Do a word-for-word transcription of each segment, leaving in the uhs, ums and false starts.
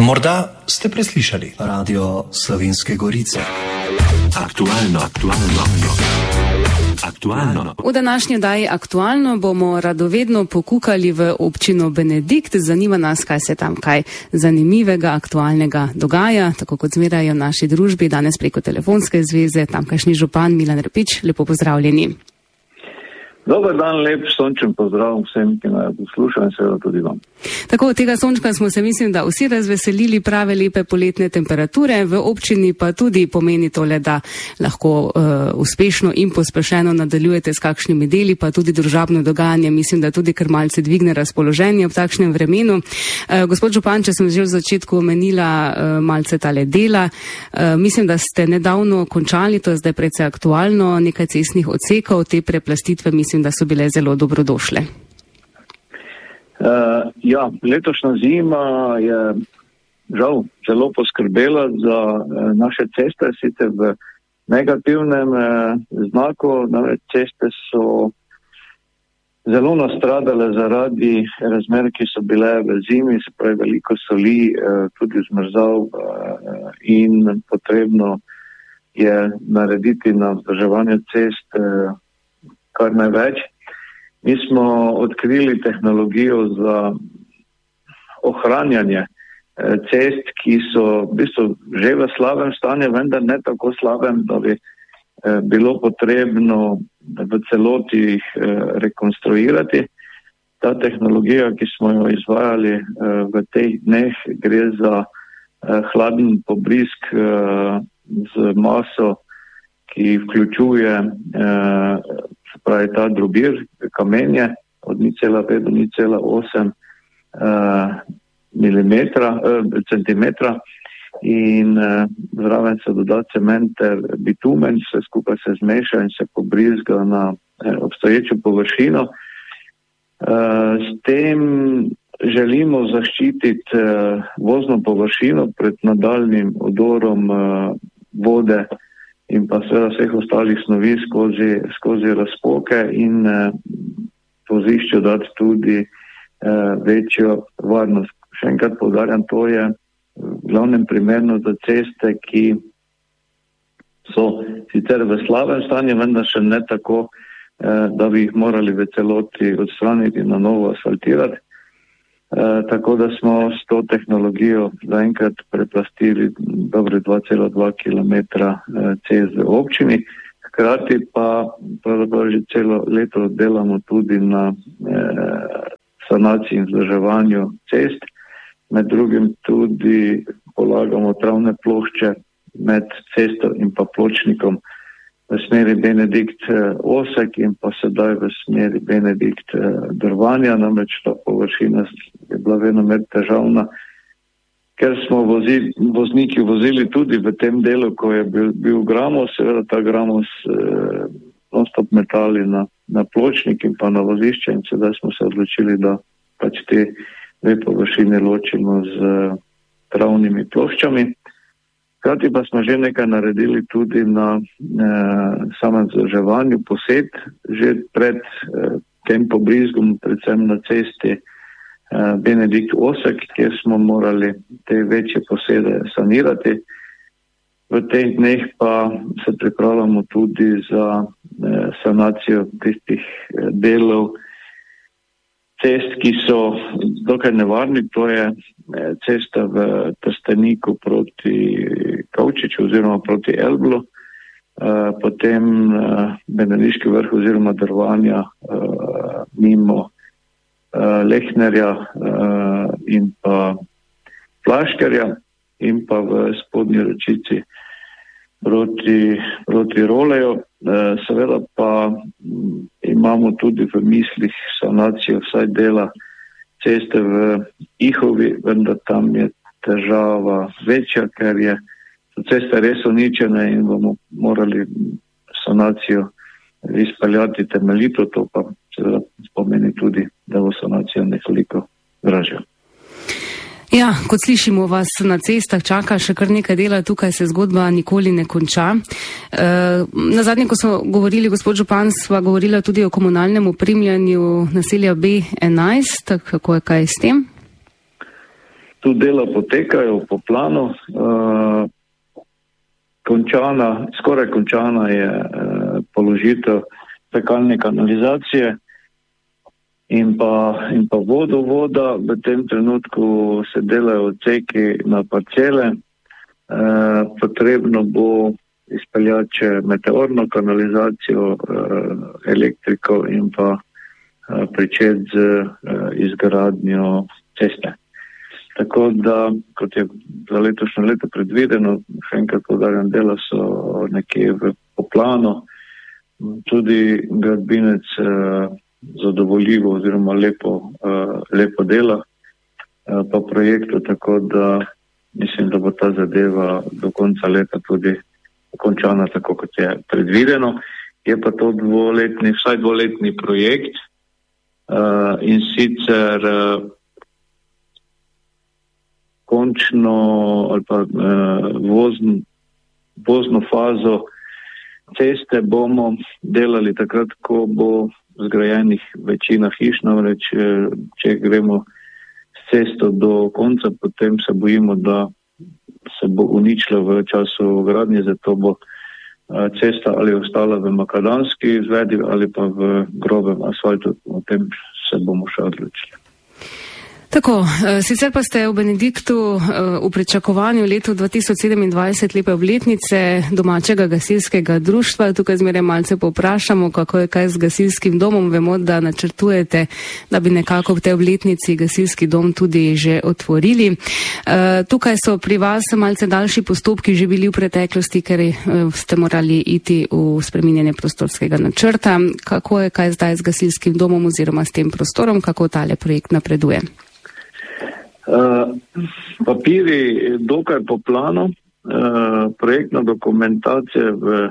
Morda ste preslišali Radio Slovenske Gorice. Aktualno, aktualno, aktualno. V današnji oddaji Aktualno bomo radovedno pokukali v občino Benedikt. Zanima nas, kaj se tam kaj zanimivega, aktualnega dogaja, tako kot zmerajo v naši družbi, danes preko telefonske zveze, tamkajšnji župan Milan Repič. Lepo pozdravljeni. Dober dan, lep sončen pozdrav vsem, ki nas poslušajo in seveda tudi vam. Tako, od tega sončka smo se, mislim, da vsi razveselili, prave lepe poletne temperature, v občini pa tudi pomeni tole, da lahko uh, uspešno in pospešeno nadaljujete s kakšnimi deli, pa tudi družabno dogajanje, mislim, da tudi kar malce dvigne razpoloženje ob takšnem vremenu. Uh, gospod župan, če sem že v začetku omenila uh, malce tale dela, uh, mislim, da ste nedavno končali, to je zdaj precej aktualno, nekaj cestnih odsekov, te preplastitve, mislim, da so bile zelo dobrodošle. Uh, ja, letošnja zima je žal zelo poskrbela za uh, naše ceste, sicer v negativnem uh, znaku, namreč ceste so zelo nastradale zaradi razmer, ki so bile v zimi, se pravi veliko soli, uh, tudi zmrzav uh, in potrebno je narediti na vzdrževanje cest uh, kar največ. Mi smo odkrili tehnologijo za ohranjanje cest, ki so v bistvu že v slabem stanju, vendar ne tako slabem, da bi bilo potrebno v celoti jih rekonstruirati. Ta tehnologija, ki smo jo izvajali v teh dneh, gre za hladen pobrizg z maso, ki vključuje se pravi ta drobir, kamenje od nič cela pet do nič cela osem centimetra in zraven se doda cement ter bitumen, vse skupaj se zmeša in se pobrizga na obstoječo površino. S tem želimo zaščititi vozno površino pred nadaljnjim odorom vode in pa seveda vseh ostalih snovi skozi, skozi razpoke in eh, vozišču dati tudi eh, večjo varnost. Še enkrat poudarjam, to je v glavnem primerno za ceste, ki so sicer v slabem stanju, vendar še ne tako, eh, da bi jih morali v celoti odstraniti in na novo asfaltirati. Uh, tako da smo s to tehnologijo zaenkrat preplastili dobre dva cela dva kilometra uh, cest v občini. Hkrati pa pravzaprav že celo leto delamo tudi na uh, sanaciji in vzdrževanju cest. Med drugim tudi polagamo travne plošče med cesto in pa pločnikom v smeri Benedikt Osek in pa sedaj v smeri Benedikt Drvanja, namreč ta površina je bila venomer težavna, ker smo vozili, vozniki vozili tudi v tem delu, ko je bil, bil gramos, seveda ta gramos eh, non-stop metali na, na pločnik in pa na vozišče in sedaj smo se odločili, da pač te dve površine ločimo z travnimi ploščami. Hkrati pa smo že nekaj naredili tudi na eh, samem vzdrževanju posed, že pred eh, tem pobrizgom, predvsem na cesti eh, Benedikt Osek, kjer smo morali te večje posede sanirati. V teh dneh pa se pripravljamo tudi za eh, sanacijo tistih eh, delov cest, ki so dokaj nevarni, to je cesta v Trsteniku proti Kavčiču oziroma proti Elblu, potem Benediški vrh oziroma Drvanja mimo Lehnerja in pa Plaškerja in pa v Spodnji Rečici proti, proti Roleju. Seveda pa imamo tudi v mislih sanacijo vsaj dela ceste v Ihovi, vendar tam je težava večja, ker je so ceste res uničene in bomo morali sanacijo izpeljati temeljito, to pa seveda pomeni tudi, da bo sanacija nekoliko dražja. Ja, kot slišimo, vas na cestah čaka še kar nekaj dela, tukaj se zgodba nikoli ne konča. E, na zadnje, ko smo govorili, gospod župan, sva govorila tudi o komunalnem opremljanju naselja B enajst, kako je kaj s tem? Tu dela potekajo po planu. Uh, končana, skoraj končana je uh, položitev fekalne kanalizacije in pa, in pa vodovoda. V tem trenutku se delajo odseki na parcele. Uh, potrebno bo izpeljati še meteorno kanalizacijo, uh, elektriko in pa uh, pričeti z uh, izgradnjo ceste. Tako da, kot je za letošnje leto predvideno, še enkrat poudarjam, dela so nekje v planu, tudi gradbinec eh, zadovoljivo oziroma lepo, eh, lepo dela eh, po projektu, tako da mislim, da bo ta zadeva do konca leta tudi končana tako, kot je predvideno. Je pa to dvoletni, vsaj dvoletni projekt eh, in sicer eh, končno ali pa eh, vozn, vozno fazo ceste bomo delali takrat, ko bo zgrajenih večina hiš, namreč eh, če gremo s cesto do konca, potem se bojimo, da se bo uničila v času gradnje, zato bo eh, cesta ali ostala v makadamski izvedbi ali pa v grobem asfaltu, o tem se bomo še odločili. Tako, sicer pa ste v Benediktu v pričakovanju letu dva tisoč sedemindvajset lepe obletnice domačega gasilskega društva. Tukaj zmeraj malce povprašamo, kako je kaj z gasilskim domom. Vemo, da načrtujete, da bi nekako v tej obletnici gasilski dom tudi že otvorili. Tukaj so pri vas malce daljši postopki že bili v preteklosti, ker ste morali iti v spreminjanje prostorskega načrta. Kako je kaj zdaj z gasilskim domom oziroma s tem prostorom, kako tale projekt napreduje? Uh, papiri dokaj po planu, uh, projektna dokumentacija v uh,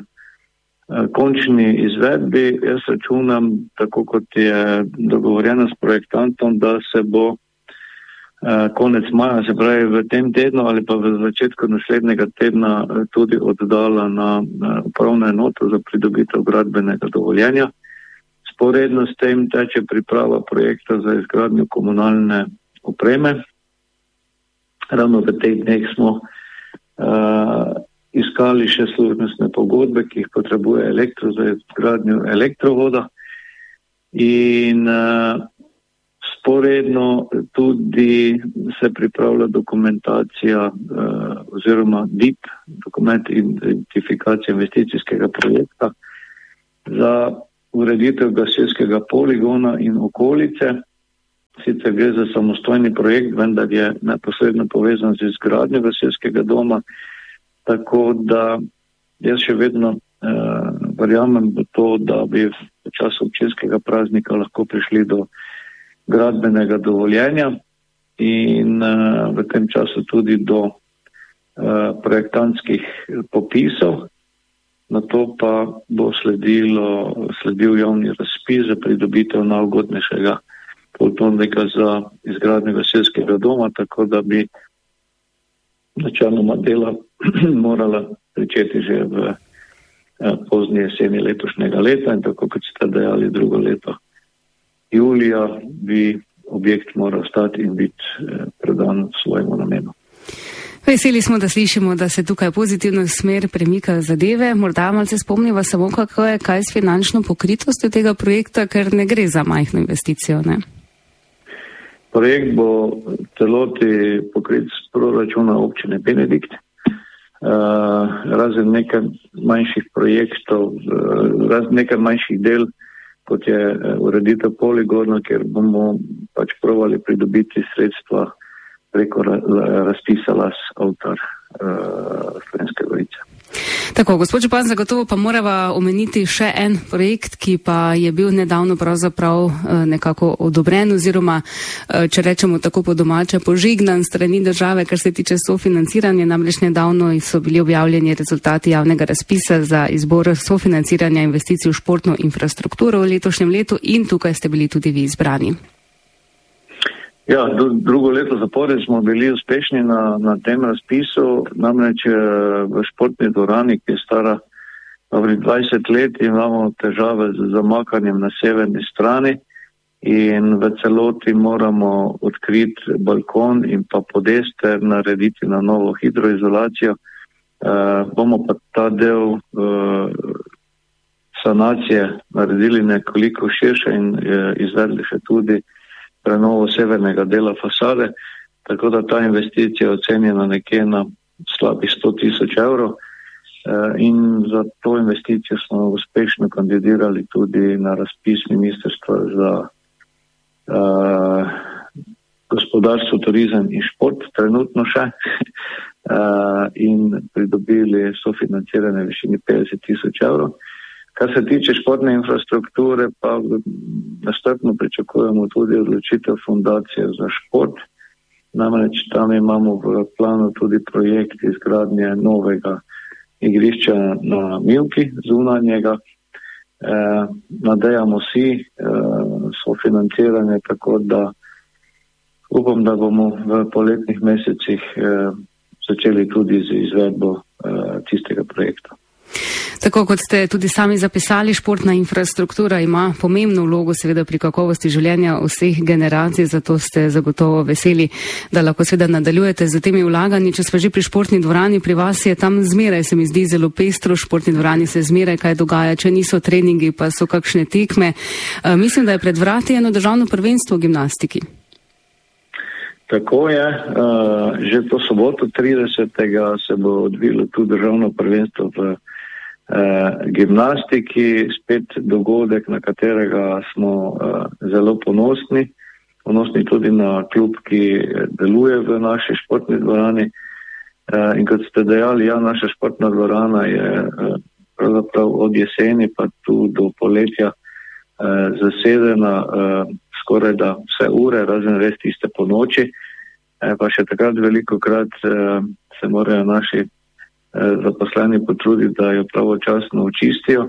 končni izvedbi. Jaz računam, tako kot je dogovorjeno s projektantom, da se bo uh, konec maja, se pravi v tem tednu ali pa v začetku naslednjega tedna uh, tudi oddala na uh, upravno enoto za pridobitev gradbenega dovoljenja. Sporedno s tem teče priprava projekta za izgradnjo komunalne opreme. Ravno v teh dneh smo uh, iskali še služnostne pogodbe, ki jih potrebuje elektro za izgradnjo elektrovoda in uh, sporedno tudi se pripravlja dokumentacija uh, oziroma D I P, dokument identifikacije investicijskega projekta za ureditev gasilskega poligona in okolice. Sicer gre za samostojni projekt, vendar je neposredno povezan z izgradnjo gasilskega doma, tako da jaz še vedno eh, verjamem v to, da bi v času občinskega praznika lahko prišli do gradbenega dovoljenja in eh, v tem času tudi do eh, projektantskih popisov. Na to pa bo sledilo, sledil javni razpis za pridobitev najugodnejšega poltovnika za izgradnjo gasilskega doma, tako da bi načeloma dela morala pričeti že v pozni jeseni letošnjega leta in tako kot ste dejali drugo leto julija bi objekt moral stati in biti predan svojemu namenu. Veseli smo, da slišimo, da se tukaj pozitivno smer premika zadeve. Morda malce spomniva samo, kako je kaj s finančno pokritostjo tega projekta, ker ne gre za majhno investicijo, ne? Projekt bo celoti pokrit z proračuna občine Benedikt. Uh, razen nekaj manjših projektov, uh, razen nekaj manjših del, kot je uh, ureditev poligona, ker bomo pač provali pridobiti sredstva preko ra- razpisa Las Avtar uh, Slovenske Gorice. Tako, gospod Župan, zagotovo pa morava omeniti še en projekt, ki pa je bil nedavno pravzaprav nekako odobren oziroma, če rečemo tako po domače, požignan strani države, kar se tiče sofinanciranja. Namreč nedavno so bili objavljeni rezultati javnega razpisa za izbor sofinanciranja investicij v športno infrastrukturo v letošnjem letu in tukaj ste bili tudi vi izbrani. Ja, drugo leto zapored smo bili uspešni na, na tem razpisu, namreč v športni dvorani, ki je stara dvajset let, imamo težave z zamakanjem na severni strani in v celoti moramo odkriti balkon in pa podester, narediti na novo hidroizolacijo. Uh, bomo pa ta del uh, sanacije naredili nekoliko širše in uh, izvedli še tudi prenovo severnega dela fasade, tako da ta investicija ocenjena nekje na slabih sto tisoč evrov uh, in za to investicijo smo uspešno kandidirali tudi na razpis Ministrstva za uh, gospodarstvo, turizem in šport, trenutno še. Uh, in pridobili sofinancirane v višini petdeset tisoč evrov. Kar se tiče športne infrastrukture, pa nastrpno pričakujemo tudi odločitev Fundacije za šport. Namreč tam imamo v planu tudi projekt izgradnje novega igrišča na Mivki, zunanjega. Uh, nadejamo si uh, sofinanciranje, tako da upam, da bomo v poletnih mesecih uh, začeli tudi z izvedbo uh, tistega projekta. Tako kot ste tudi sami zapisali, športna infrastruktura ima pomembno vlogo seveda pri kakovosti življenja vseh generacij, zato ste zagotovo veseli, da lahko seveda nadaljujete z temi vlaganji. Če smo že pri športni dvorani, pri vas je tam zmeraj, se mi zdi, zelo pestro, v športni dvorani se zmeraj kaj dogaja, če niso treningi, pa so kakšne tekme. Uh, mislim, da je pred vrati eno državno prvenstvo v gimnastiki. Tako je, uh, že to soboto tridesetega se bo odvilo tu državno prvenstvo v uh, gimnastiki, spet dogodek, na katerega smo uh, zelo ponosni, ponosni tudi na klub, ki deluje v naši športni dvorani. Uh, in kot ste dejali, ja, naša športna dvorana je uh, pravzaprav od jeseni pa tu do poletja uh, zasedena uh, skoraj da vse ure, razen res tiste po noči, e, pa še takrat veliko krat e, se morajo naši e, zaposleni potruditi, da jo pravočasno očistijo.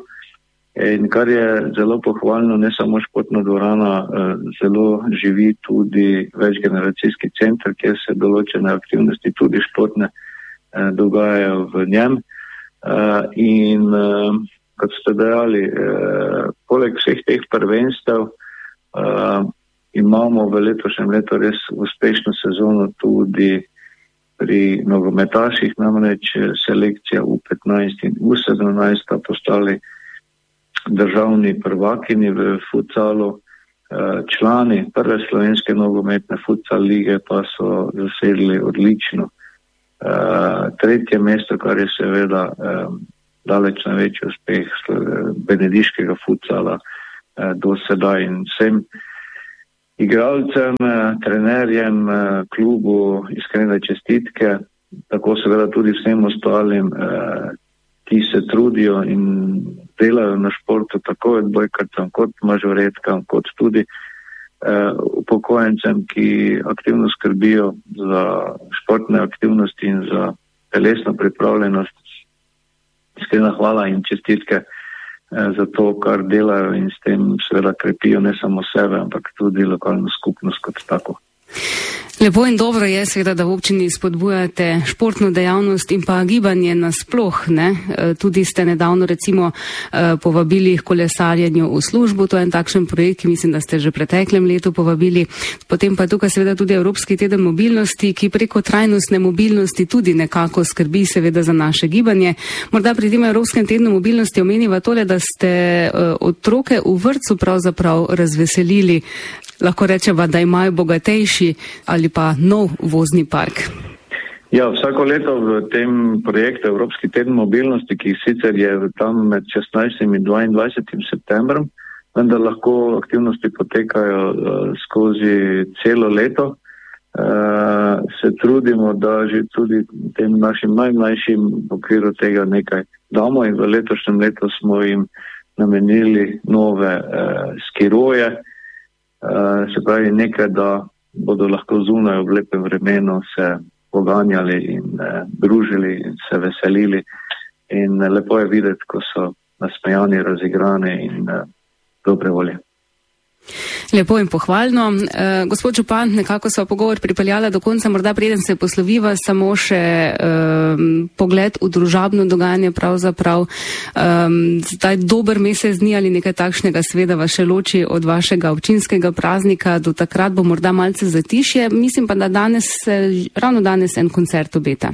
In kar je zelo pohvalno, ne samo športna dvorana, e, zelo živi tudi večgeneracijski center, kjer se določene aktivnosti, tudi športne, e, dogajajo v njem. E, in e, kot ste dejali, e, poleg vseh teh prvenstev, Uh, imamo v letošnjem letu res uspešno sezono tudi pri nogometaših, namreč selekcija U petnajst in U sedemnajst sta postali državni prvakini v futsalu. Uh, člani prve slovenske nogometne futsal lige pa so zasedli odlično uh, tretje mesto, kar je seveda um, daleč največji uspeh benediškega futsala do sedaj, in vsem igralcem, trenerjem, klubu iskrene čestitke, tako seveda tudi vsem ostalim, ki se trudijo in delajo na športu, tako odbojkarcem kot mažoretkam, kot tudi upokojencem, ki aktivno skrbijo za športne aktivnosti in za telesno pripravljenost. Iskrena hvala in čestitke za to, kar delajo, in s tem seveda krepijo ne samo sebe, ampak tudi lokalno skupnost kot tako. Lepo in dobro je seveda, da v občini spodbujate športno dejavnost in pa gibanje nasploh, ne? Tudi ste nedavno recimo povabili k kolesarjenju v službu, to je en takšen projekt, ki mislim, da ste že v preteklem letu povabili. Potem pa tukaj seveda tudi Evropski teden mobilnosti, ki preko trajnostne mobilnosti tudi nekako skrbi seveda za naše gibanje. Morda pri tem Evropskem tednu mobilnosti omeniva tole, da ste otroke v vrtcu pravzaprav razveselili, lahko rečeva, da imajo bogatejši ali pa nov vozni park. Ja, vsako leto v tem projektu Evropski teden mobilnosti, ki sicer je tam med šestnajstim in dvaindvajsetim septembrom, vendar lahko aktivnosti potekajo uh, skozi celo leto. Uh, se trudimo, da že tudi tem našim najmlajšim v okviru tega nekaj damo, in v letošnjem letu smo jim namenili nove uh, skiroje. Uh, se pravi nekaj, da bodo lahko zunaj v lepem vremenu se poganjali in uh, družili in se veselili. In uh, lepo je videti, ko so nasmejani, razigrani in uh, dobre volje. Lepo in pohvalno. Uh, gospod župan, nekako sva pogovor pripeljala do konca, morda preden se posloviva, samo še uh, pogled v družabno dogajanje pravzaprav. Um, zdaj dober mesec dni ali nekaj takšnega sveda vas še loči od vašega občinskega praznika, do takrat bo morda malce zatišje. Mislim pa, da danes, ravno danes en koncert obeta.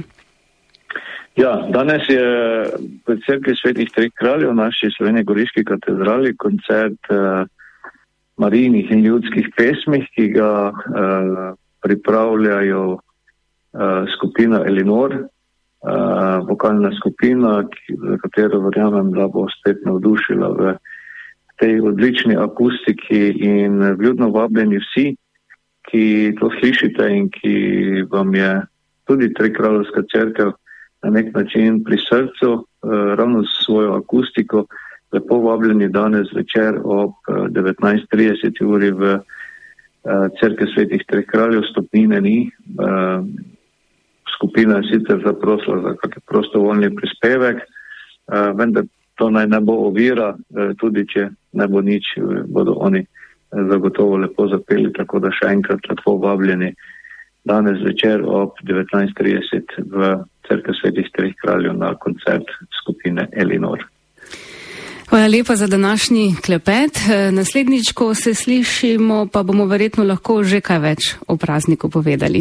Ja, danes je v cerkvi Svetih treh kraljev v naši slovenjegoriški katedrali koncert uh, Marijinih in ljudskih pesmih, ki ga uh, pripravljajo uh, skupina Elinor, uh, vokalna skupina, ki, za katero verjamem, da bo spet navdušila v tej odlični akustiki, in vljudno vabljeni vsi, ki to slišite in ki vam je tudi Trikraljevska cerkev na nek način pri srcu, uh, ravno s svojo akustiko. Lepo vabljeni danes večer ob devetnajst trideset uri v uh, cerkev Svetih treh kraljev. Stopnine ni. Uh, skupina je sicer zaprosila za kakšen prostovoljni prispevek, uh, vendar to naj ne bo ovira, uh, tudi če ne bo nič, uh, bodo oni uh, zagotovo lepo zapeli, tako da še enkrat lepo vabljeni danes večer ob devetnajst trideset v cerkev Svetih treh kraljev na koncert skupine Elinor. Hvala lepa za današnji klepet. Naslednjič, ko se slišimo, pa bomo verjetno lahko že kaj več o prazniku povedali.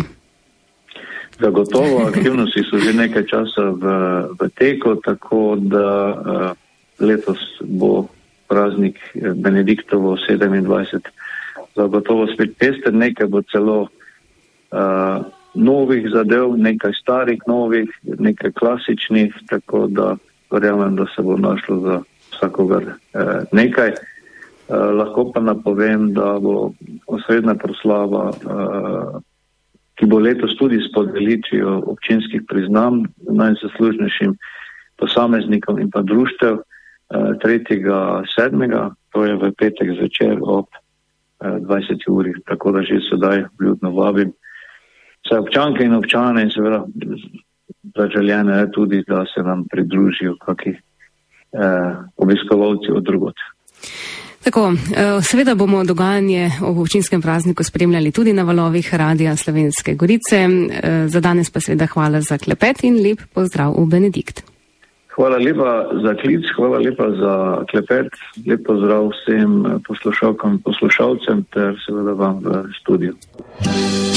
Zagotovo, aktivnosti so že nekaj časa v, v teku, tako da uh, letos bo praznik Benediktovo sedemindvajset zagotovo spet pester, nekaj bo celo uh, novih zadev, nekaj starih novih, nekaj klasičnih, tako da verjamem, da se bo našlo za vsakogar eh, nekaj. Eh, lahko pa napovem, da bo osrednja proslava, eh, ki bo letos tudi s podelitvijo občinskih priznanj najzaslužnejšim posameznikom in pa društev, eh, tretjega sedmega, to je v petek zvečer ob eh, dvajseti uri, tako da že sedaj vljudno vabim vse občanke in občane in seveda zaželjene je tudi, da se nam pridružijo kakih Eh, obiskovalci od drugot. Tako, eh, seveda bomo dogajanje ob občinskem prazniku spremljali tudi na valovih Radia Slovenske Gorice. Eh, za danes pa seveda hvala za klepet in lep pozdrav v Benedikt. Hvala lepa za klic, hvala lepa za klepet, lep pozdrav vsem poslušalkam in poslušalcem ter seveda vam v studiu.